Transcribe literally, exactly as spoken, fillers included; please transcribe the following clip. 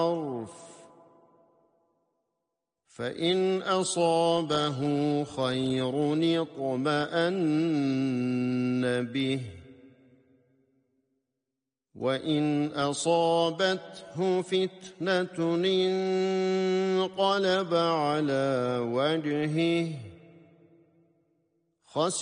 فإن أصابه خير اطمأن به وإن أصابته فتنة انقلب على وجهه خسر